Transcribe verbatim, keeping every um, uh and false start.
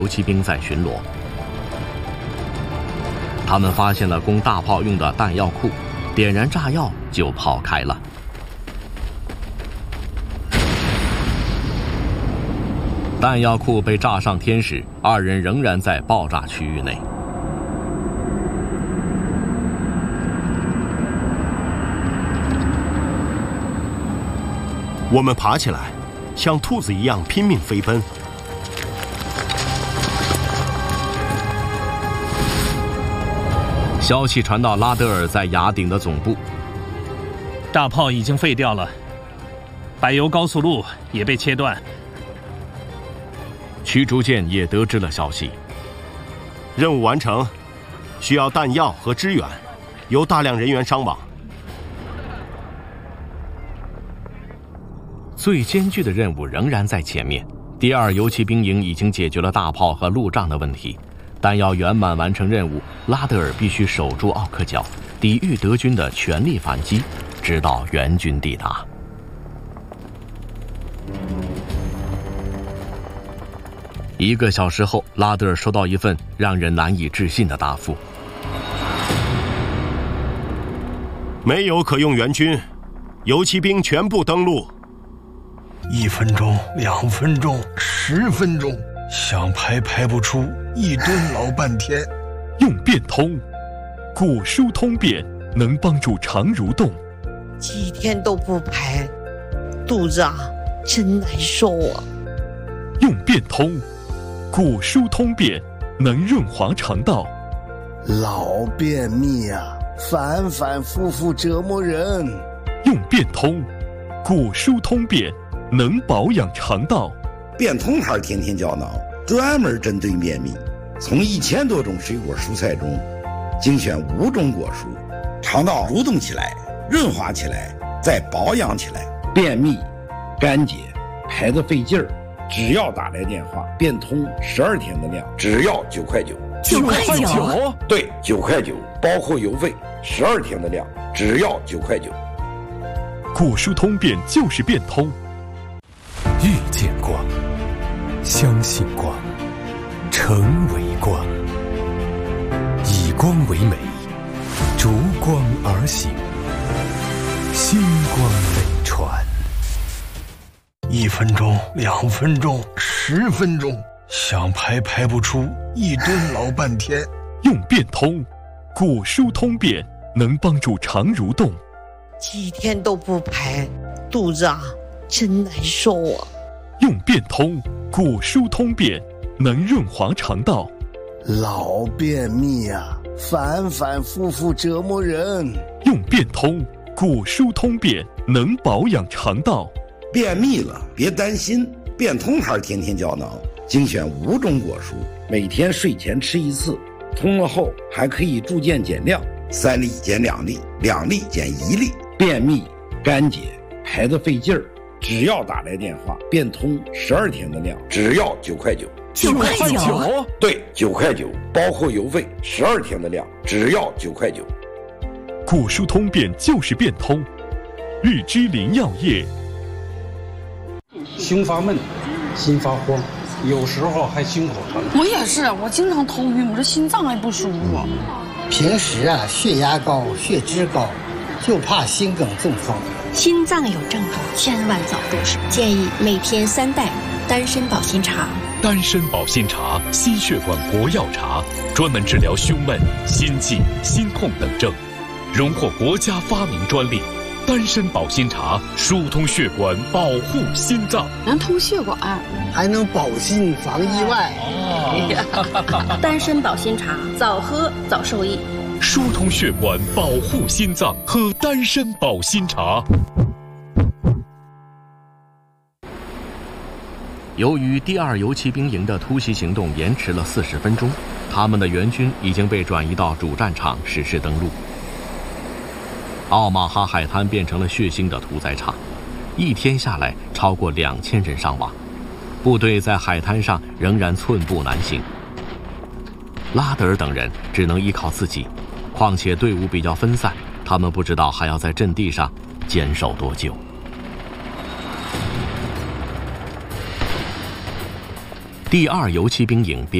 游骑兵在巡逻，他们发现了供大炮用的弹药库，点燃炸药就跑开了。弹药库被炸上天时，二人仍然在爆炸区域内。 我们爬起来，像兔子一样拼命飞奔。 消息传到拉德尔在雅典的总部， 大炮已经废掉了，柏油高速路也被切断。 驱逐舰也得知了消息， 任务完成，需要弹药和支援，有大量人员伤亡。 最艰巨的任务仍然在前面。第二游骑兵营已经解决了大炮和路障的问题，但要圆满完成任务，拉德尔必须守住奥克角，抵御德军的全力反击，直到援军抵达。一个小时后，拉德尔收到一份让人难以置信的答复： 没有可用援军，游骑兵全部登陆。 一分钟、两分钟、十分钟，想排排不出，一蹲老半天。 用变通，果蔬通便能帮助肠蠕动。 几天都不排，肚子啊真难受啊。 用变通，果蔬通便能润滑肠道。 老便秘啊，反反复复折磨人。 用变通，果蔬通便能保养肠道。 变通牌天天胶囊专门针对便秘，从一千多种水果蔬菜中精选五种果蔬，肠道蠕动起来，润滑起来，再保养起来。便秘、干结、排得费劲儿，只要打来电话，变通十二天的量，只要九块九。 九块九？ 对，九块九，包括邮费，十二天的量，只要九块九。 果蔬通便就是变通。 遇见光，相信光，成为光，以光为美，逐光而行，星光飞传。 一分钟、两分钟、十分钟，想排排不出，一蹲老半天。 用变通，果蔬通便能帮助肠蠕动。 几天都不排，肚子啊真难受啊。 用变通，果蔬通便能润滑肠道。 老便秘啊，反反复复折磨人。 用变通，果蔬通便能保养肠道。 便秘了别担心，变通牌天天胶囊精选五种果蔬，每天睡前吃一次，通了后还可以逐渐减量，三粒减两粒，两粒减一粒。便秘、干结、排得费劲儿，只要打来电话，变通十二天的量，只要九块九。 九块九？ 对，九块九，包括邮费，十二天的量，只要九块九。 果蔬通便就是变通。绿芝林药业。 胸发闷，心发慌，有时候还心口疼。 我也是，我经常头晕，我这心脏还不舒服。 平时啊，血压高，血脂高，就怕心梗中风。 心脏有症状，千万早入手。建议每天三袋丹参保心茶。 丹参保心茶，心血管活药茶，专门治疗胸闷、心悸、心痛等症，荣获国家发明专利。丹参保心茶疏通血管，保护心脏， 能通血管， 还能保心防意外。 哦、丹参保心茶，早喝早受益。 疏通血管，保护心脏，喝丹参保心茶。 由于第二游骑兵营的突袭行动延迟了四十分钟，他们的援军已经被转移到主战场实施登陆。奥马哈海滩变成了血腥的屠宰场，一天下来超过两千人伤亡，部队在海滩上仍然寸步难行。拉德尔等人只能依靠自己，况且队伍比较分散，他们不知道还要在阵地上坚守多久。 第二游骑兵营